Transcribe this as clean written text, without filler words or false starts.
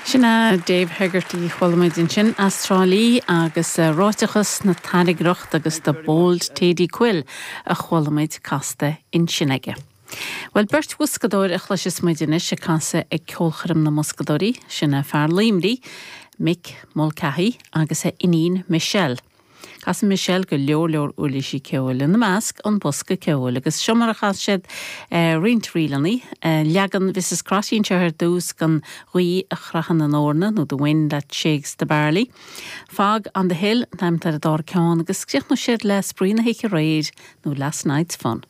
Sinna Dave Hegarty chhuilmid sin Austrálí agus ráiteachas na taighreacht agus de bold Teddy Quill a chhuilmid casta in Sinneige. Well, bert wuscadóir a chluis muidirne se cansa ag ceolcharim na muscadóí sinna fear líimrí, Mick Mulcahy agus Inín Michelle. Cas Michelle go leor ulisí ceol in na measc an bosca ceol agus siomar a chas siad rint rialaní leagan visas crasín teir dús gan ruí a chrachan an orna nó do wind that shakes the barley. Fag on the hill naim tar a dár ceán agus csiach nó siad le sprína heiche réid nó last night's fun.